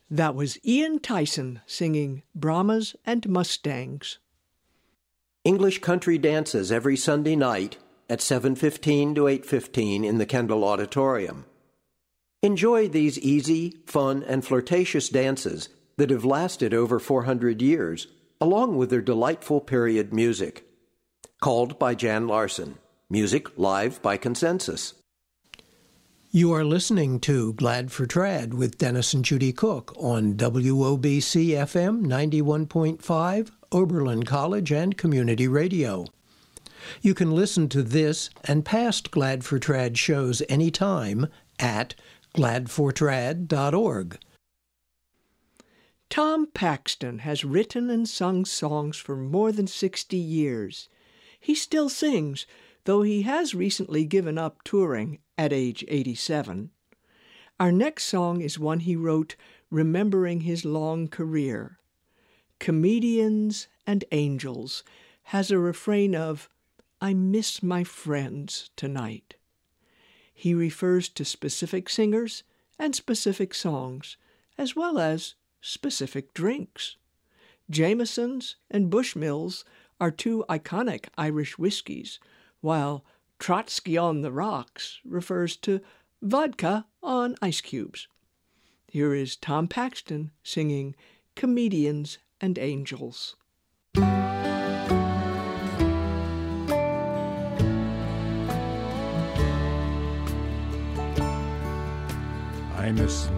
That was Ian Tyson singing Brahmas and Mustangs. English Country dances every Sunday night at 7:15 to 8:15 in the Kendall Auditorium. Enjoy these easy, fun, and flirtatious dances that have lasted over 400 years, along with their delightful period music. Called by Jan Larson. Music live by Consensus. You are listening to Glad for Trad with Dennis and Judy Cook on WOBC FM 91.5, Oberlin College and Community Radio. You can listen to this and past Glad for Trad shows anytime at gladfortrad.org. Tom Paxton has written and sung songs for more than 60 years. He still sings, though he has recently given up touring at age 87. Our next song is one he wrote remembering his long career. Comedians and Angels has a refrain of, "I miss my friends tonight." He refers to specific singers and specific songs, as well as specific drinks. Jameson's and Bushmills are two iconic Irish whiskies, while Trotsky on the Rocks refers to vodka on ice cubes. Here is Tom Paxton singing Comedians and Angels. I miss